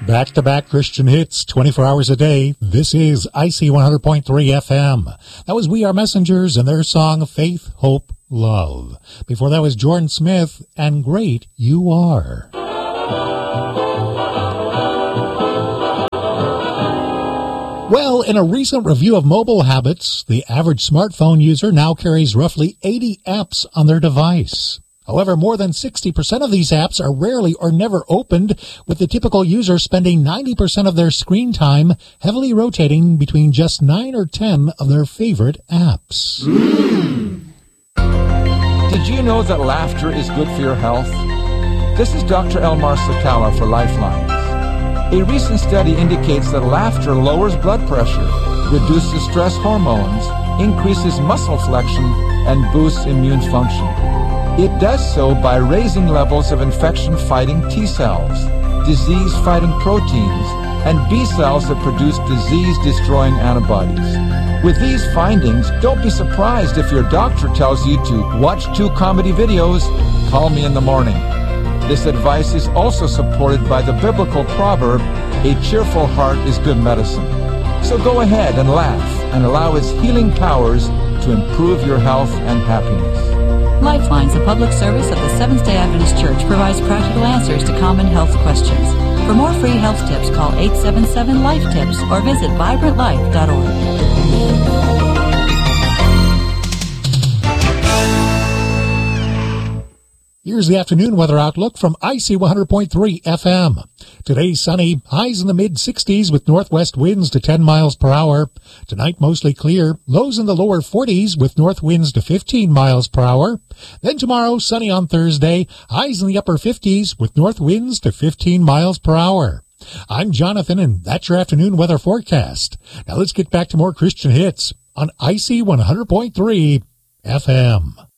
Back-to-back Christian hits, 24 hours a day. This is IC 100.3 FM. That was We Are Messengers and their song Faith, Hope, Love. Before that was Jordan Smith and Great You Are. Well, in a recent review of mobile habits, the average smartphone user now carries roughly 80 apps on their device. However, more than 60% of these apps are rarely or never opened, with the typical user spending 90% of their screen time heavily rotating between just 9 or 10 of their favorite apps. Did you know that laughter is good for your health? This is Dr. Elmar Sakala for Lifelines. A recent study indicates that laughter lowers blood pressure, reduces stress hormones, increases muscle flexion, and boosts immune function. It does so by raising levels of infection-fighting T cells, disease-fighting proteins, and B cells that produce disease-destroying antibodies. With these findings, don't be surprised if your doctor tells you to watch 2 comedy videos, call me in the morning. This advice is also supported by the biblical proverb, a cheerful heart is good medicine. So go ahead and laugh and allow its healing powers to improve your health and happiness. Lifelines, a public service of the Seventh-day Adventist Church, provides practical answers to common health questions. For more free health tips, call 877-LIFE-TIPS or visit vibrantlife.org. Here's the afternoon weather outlook from IC 100.3 FM. Today sunny, highs in the mid-60s with northwest winds to 10 miles per hour. Tonight mostly clear, lows in the lower 40s with north winds to 15 miles per hour. Then tomorrow sunny on Thursday, highs in the upper 50s with north winds to 15 miles per hour. I'm Jonathan, and that's your afternoon weather forecast. Now let's get back to more Christian hits on IC 100.3 FM.